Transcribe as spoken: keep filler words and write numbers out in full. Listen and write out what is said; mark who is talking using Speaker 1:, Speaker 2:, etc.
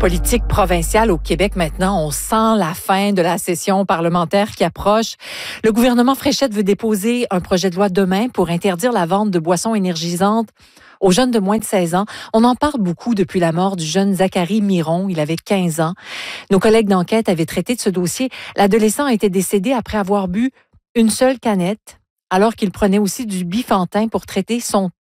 Speaker 1: politique provinciale au Québec maintenant. On sent la fin de la session parlementaire qui approche. Le gouvernement Fréchette veut déposer un projet de loi demain pour interdire la vente de boissons énergisantes aux jeunes de moins de seize ans. On en parle beaucoup depuis la mort du jeune Zachary Miron. Il avait quinze ans. Nos collègues d'enquête avaient traité de ce dossier. L'adolescent a été décédé après avoir bu une seule canette, alors qu'il prenait aussi du Bifantin pour traiter son